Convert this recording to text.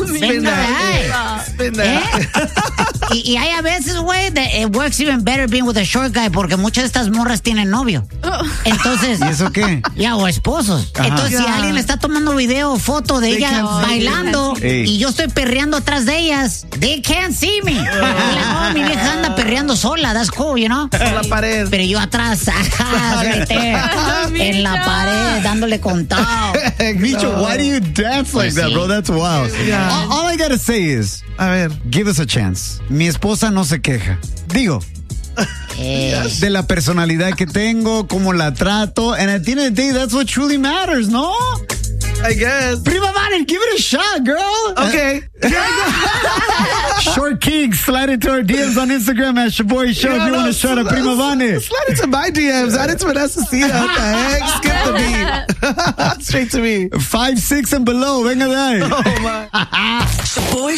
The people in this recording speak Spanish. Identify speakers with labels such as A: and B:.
A: Spin that. Y hay a veces, güey, it works even better being with a short guy porque muchas de estas morras tienen novio. Entonces...
B: ¿Y eso qué?
A: Ya, o esposos. Ajá. Entonces, si alguien le está tomando video o foto de ella bailando y yo estoy perreando atrás de ellas, they can't see me. Mi vieja anda perreando sola, that's cool, you know?
C: En la pared.
A: Pero yo atrás, en la pared, dándole contado.
B: Micho, why do you dance like that, bro? That's wild. Yeah. All I gotta say is,
C: a ver,
B: give us a chance. Mi esposa no se queja. Digo, de la personalidad que tengo, cómo la trato, and at the end of the day, that's what truly matters, ¿no?
C: I guess.
B: Prima Vane, give it a shot, girl.
C: Okay.
B: Short King, slide into our DMs on Instagram at Shaboy Show if you want to shout out Prima Vane.
C: Slide into my DMs. Add it to Vanessa Cita. What the heck? Skip the beat. Straight to me.
B: 5'6" and below. Venga de ahí.
C: Oh, my.
D: Shaboy